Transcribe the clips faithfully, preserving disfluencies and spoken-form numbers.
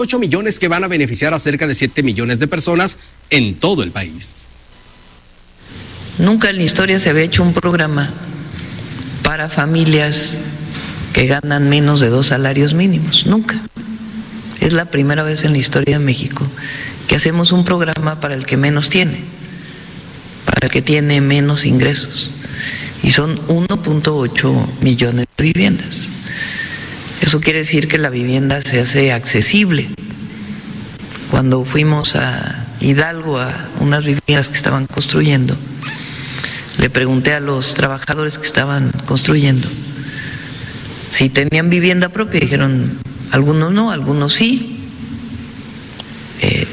ocho millones que van a beneficiar a cerca de siete millones de personas en todo el país. Nunca en la historia se había hecho un programa para familias que ganan menos de dos salarios mínimos, nunca. Es la primera vez en la historia de México que hacemos un programa para el que menos tiene, para el que tiene menos ingresos, y son uno punto ocho millones de viviendas. Eso quiere decir que la vivienda se hace accesible. Cuando fuimos a Hidalgo a unas viviendas que estaban construyendo, le pregunté a los trabajadores que estaban construyendo si tenían vivienda propia. Dijeron, algunos no, algunos sí. Eh,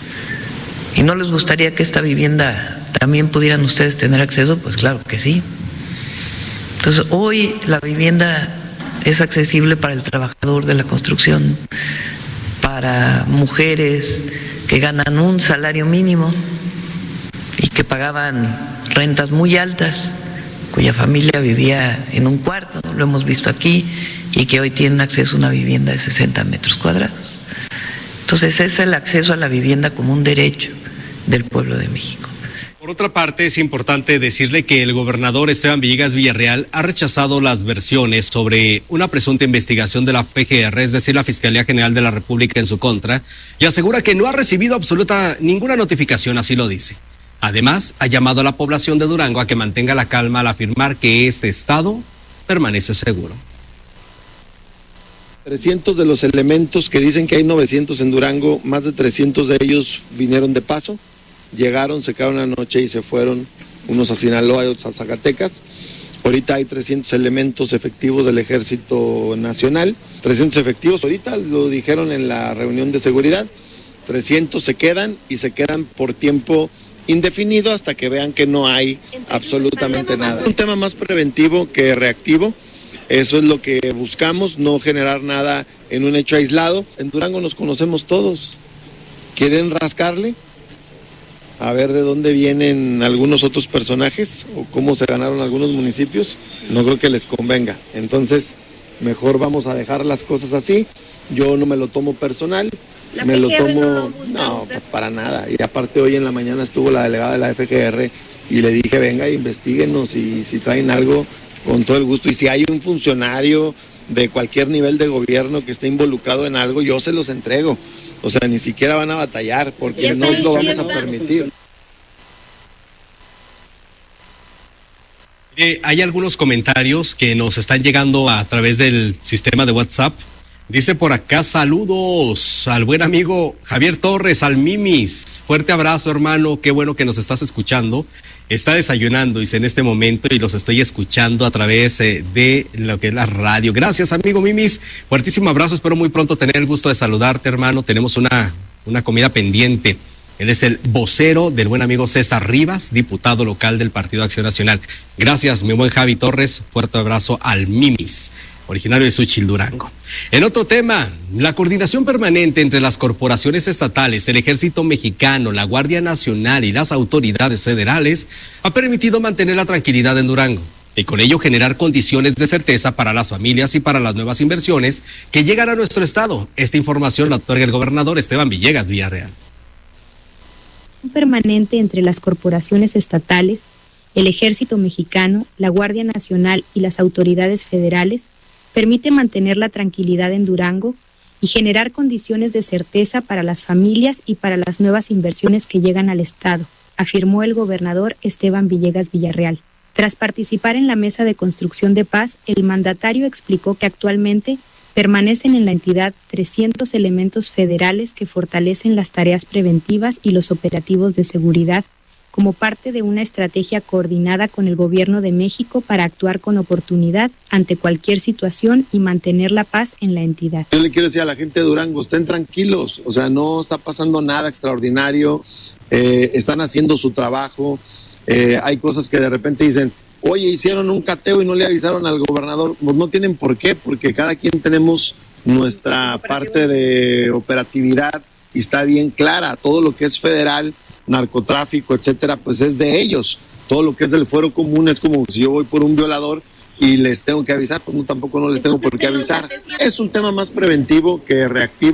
¿Y no les gustaría que esta vivienda también pudieran ustedes tener acceso? Pues claro que sí. Entonces, hoy la vivienda es accesible para el trabajador de la construcción, para mujeres que ganan un salario mínimo y que pagaban rentas muy altas, cuya familia vivía en un cuarto, lo hemos visto aquí, y que hoy tienen acceso a una vivienda de sesenta metros cuadrados. Entonces, ese es el acceso a la vivienda como un derecho del pueblo de México. Por otra parte, es importante decirle que el gobernador Esteban Villegas Villarreal ha rechazado las versiones sobre una presunta investigación de la F G R, es decir, la Fiscalía General de la República, en su contra, y asegura que no ha recibido absoluta ninguna notificación, así lo dice. Además, ha llamado a la población de Durango a que mantenga la calma al afirmar que este estado permanece seguro. trescientos de los elementos que dicen que hay novecientos en Durango, más de trescientos de ellos vinieron de paso. Llegaron, se quedaron una noche y se fueron, unos a Sinaloa y otros a Zacatecas. Ahorita hay trescientos elementos efectivos del Ejército Nacional, trescientos efectivos, ahorita lo dijeron en la reunión de seguridad, trescientos se quedan y se quedan por tiempo indefinido hasta que vean que no hay absolutamente nada. Un tema más preventivo que reactivo, eso es lo que buscamos, no generar nada en un hecho aislado. En Durango nos conocemos todos, ¿quieren rascarle? A ver de dónde vienen algunos otros personajes o cómo se ganaron algunos municipios, no creo que les convenga. Entonces, mejor vamos a dejar las cosas así. Yo no me lo tomo personal, me lo tomo... No, pues para nada. Y aparte hoy en la mañana estuvo la delegada de la F G R y le dije, venga, investíguenos y si traen algo, con todo el gusto. Y si hay un funcionario de cualquier nivel de gobierno que esté involucrado en algo, yo se los entrego. O sea, ni siquiera van a batallar porque no lo vamos a permitir. Eh, hay algunos comentarios que nos están llegando a través del sistema de WhatsApp. Dice por acá, saludos al buen amigo Javier Torres, al Mimis. Fuerte abrazo, hermano, qué bueno que nos estás escuchando. Está desayunando, dice, en este momento, y los estoy escuchando a través eh, de lo que es la radio. Gracias, amigo Mimis. Fuertísimo abrazo, espero muy pronto tener el gusto de saludarte, hermano. Tenemos una, una comida pendiente. Él es el vocero del buen amigo César Rivas, diputado local del Partido Acción Nacional. Gracias, mi buen Javi Torres. Fuerte abrazo al Mimis, originario de Xúchitl, Durango. En otro tema, la coordinación permanente entre las corporaciones estatales, el Ejército Mexicano, la Guardia Nacional y las autoridades federales ha permitido mantener la tranquilidad en Durango y con ello generar condiciones de certeza para las familias y para las nuevas inversiones que llegan a nuestro estado. Esta información la otorga el gobernador Esteban Villegas Villarreal. Permanente entre las corporaciones estatales, el Ejército Mexicano, la Guardia Nacional y las autoridades federales permite mantener la tranquilidad en Durango y generar condiciones de certeza para las familias y para las nuevas inversiones que llegan al estado, afirmó el gobernador Esteban Villegas Villarreal. Tras participar en la mesa de construcción de paz, el mandatario explicó que actualmente permanecen en la entidad trescientos elementos federales que fortalecen las tareas preventivas y los operativos de seguridad como parte de una estrategia coordinada con el Gobierno de México para actuar con oportunidad ante cualquier situación y mantener la paz en la entidad. Yo le quiero decir a la gente de Durango, estén tranquilos, o sea, no está pasando nada extraordinario, eh, están haciendo su trabajo, eh, hay cosas que de repente dicen, oye, hicieron un cateo y no le avisaron al gobernador, pues no tienen por qué, porque cada quien tenemos nuestra parte de operatividad y está bien clara, todo lo que es federal, narcotráfico, etcétera, pues es de ellos. Todo lo que es del fuero común es como si yo voy por un violador y les tengo que avisar, pues no, tampoco no les tengo por qué avisar. Es un tema más preventivo que reactivo.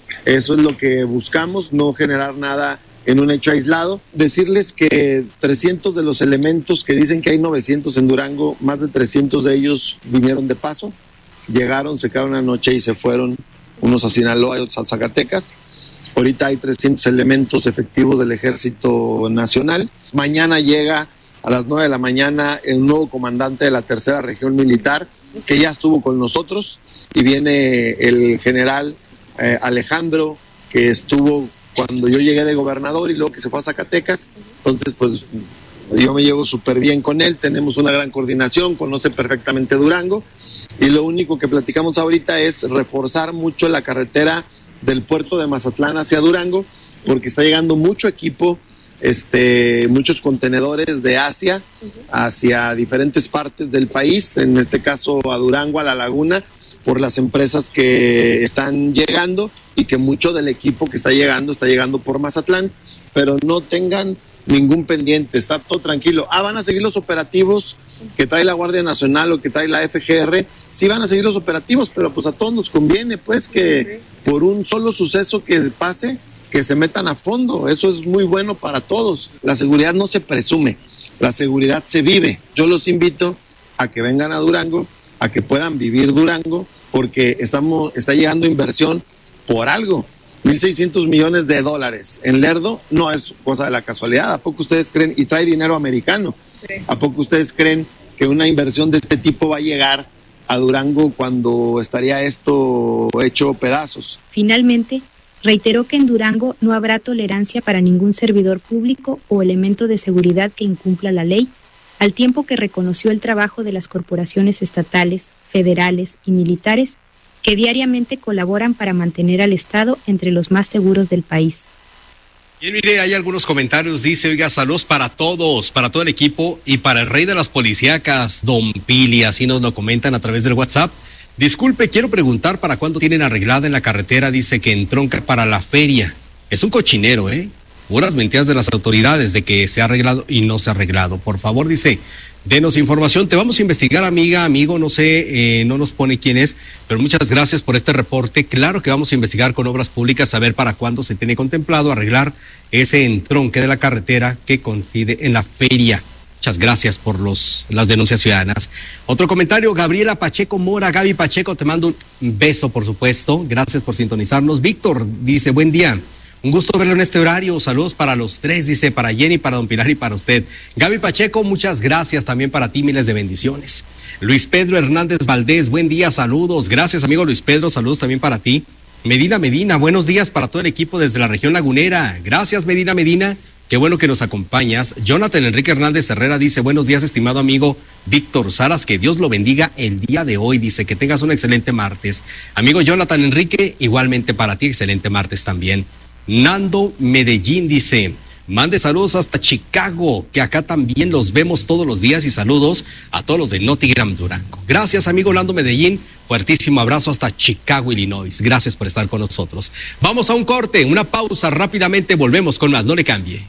Eso es lo que buscamos, no generar nada en un hecho aislado. Decirles que trescientos de los elementos que dicen que hay novecientos en Durango, más de trescientos de ellos vinieron de paso, llegaron, se quedaron una noche y se fueron, unos a Sinaloa y otros a Zacatecas. Ahorita hay trescientos elementos efectivos del Ejército Nacional. Mañana llega a las nueve de la mañana el nuevo comandante de la tercera región militar, que ya estuvo con nosotros, y viene el general eh, Alejandro, que estuvo cuando yo llegué de gobernador y luego que se fue a Zacatecas. Entonces, pues yo me llevo súper bien con él, tenemos una gran coordinación, conoce perfectamente Durango, y lo único que platicamos ahorita es reforzar mucho la carretera del puerto de Mazatlán hacia Durango, porque está llegando mucho equipo, este, muchos contenedores de Asia hacia diferentes partes del país, en este caso a Durango, a La Laguna, por las empresas que están llegando, y que mucho del equipo que está llegando está llegando por Mazatlán, pero no tengan ningún pendiente, está todo tranquilo. Ah, van a seguir los operativos que trae la Guardia Nacional o que trae la F G R, sí van a seguir los operativos, pero pues a todos nos conviene pues que por un solo suceso que pase, que se metan a fondo, eso es muy bueno para todos. La seguridad no se presume, la seguridad se vive. Yo los invito a que vengan a Durango, a que puedan vivir Durango, porque estamos, está llegando inversión por algo. mil seiscientos millones de dólares en Lerdo no es cosa de la casualidad. ¿A poco ustedes creen? Y trae dinero americano. Sí. ¿A poco ustedes creen que una inversión de este tipo va a llegar a Durango cuando estaría esto hecho pedazos? Finalmente, reiteró que en Durango no habrá tolerancia para ningún servidor público o elemento de seguridad que incumpla la ley, al tiempo que reconoció el trabajo de las corporaciones estatales, federales y militares que diariamente colaboran para mantener al Estado entre los más seguros del país. Bien, mire, hay algunos comentarios, dice, oiga, saludos para todos, para todo el equipo y para el rey de las policíacas, don Pili, así nos lo comentan a través del WhatsApp. Disculpe, quiero preguntar para cuándo tienen arreglada en la carretera, dice que entronca para la feria. Es un cochinero, ¿eh? Puras mentiras de las autoridades de que se ha arreglado y no se ha arreglado. Por favor, dice, denos información, te vamos a investigar, amiga, amigo, no sé, eh, no nos pone quién es, pero muchas gracias por este reporte. Claro que vamos a investigar con Obras Públicas, a ver para cuándo se tiene contemplado arreglar ese entronque de la carretera que coincide en la feria. Muchas gracias por los, las denuncias ciudadanas. Otro comentario, Gabriela Pacheco Mora. Gaby Pacheco, te mando un beso, por supuesto. Gracias por sintonizarnos. Víctor dice, buen día. Un gusto verlo en este horario. Saludos para los tres, dice, para Jenny, para don Pilar y para usted. Gaby Pacheco, muchas gracias también para ti, miles de bendiciones. Luis Pedro Hernández Valdés, buen día, saludos. Gracias, amigo Luis Pedro, saludos también para ti. Medina Medina, buenos días para todo el equipo desde la región lagunera. Gracias, Medina Medina, qué bueno que nos acompañas. Jonathan Enrique Hernández Herrera dice, buenos días, estimado amigo Víctor Saras, que Dios lo bendiga el día de hoy. Dice que tengas un excelente martes. Amigo Jonathan Enrique, igualmente para ti, excelente martes también. Nando Medellín dice, mande saludos hasta Chicago, que acá también los vemos todos los días, y saludos a todos los de Notigram Durango. Gracias, amigo Nando Medellín, fuertísimo abrazo hasta Chicago, Illinois. Gracias por estar con nosotros. Vamos a un corte, una pausa, rápidamente volvemos con más, no le cambie.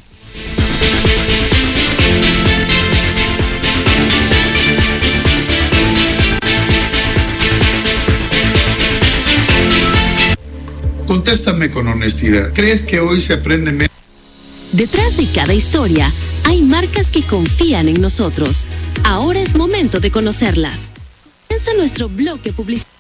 Contéstame con honestidad. ¿Crees que hoy se aprende menos? Detrás de cada historia hay marcas que confían en nosotros. Ahora es momento de conocerlas. Comienza nuestro bloque publicitario.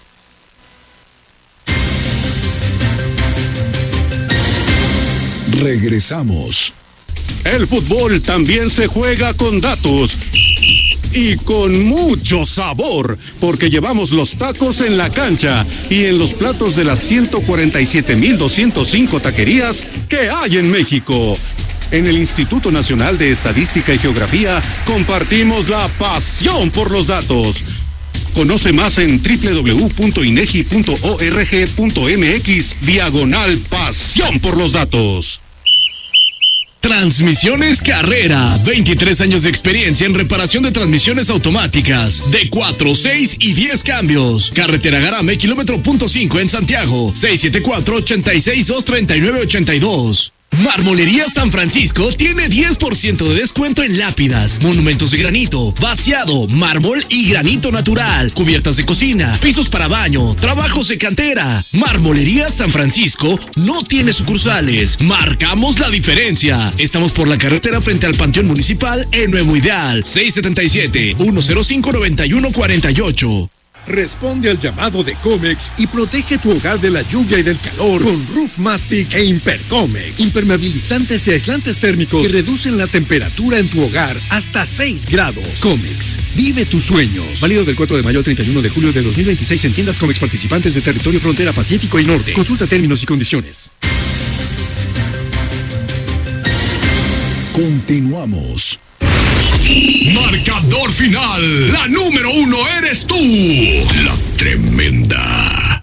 Regresamos. El fútbol también se juega con datos y con mucho sabor, porque llevamos los tacos en la cancha y en los platos de las ciento cuarenta y siete mil doscientos cinco taquerías que hay en México. En el Instituto Nacional de Estadística y Geografía compartimos la pasión por los datos. Conoce más en doble u doble u doble u punto inegi punto org punto mx diagonal pasión por los datos. Transmisiones Carrera, veintitrés años de experiencia en reparación de transmisiones automáticas de cuatro, seis y diez cambios. Carretera Garame, kilómetro punto cinco en Santiago, seis siete cuatro, ocho seis dos, tres nueve ocho dos. Marmolería San Francisco tiene diez por ciento de descuento en lápidas, monumentos de granito, vaciado, mármol y granito natural, cubiertas de cocina, pisos para baño, trabajos de cantera. Marmolería San Francisco no tiene sucursales. Marcamos la diferencia. Estamos por la carretera frente al Panteón Municipal en Nuevo Ideal. seis siete siete, uno cero cinco, nueve uno cuatro ocho. Responde al llamado de Comex y protege tu hogar de la lluvia y del calor con Roof Mastic e Impercomex. Impermeabilizantes y aislantes térmicos que reducen la temperatura en tu hogar hasta seis grados. Comex, vive tus sueños. Válido del cuatro de mayo al treinta y uno de julio de dos mil veintiséis en tiendas Comex participantes de territorio frontera Pacífico y Norte. Consulta términos y condiciones. Continuamos. Marcador final. La número uno eres tú. La tremenda.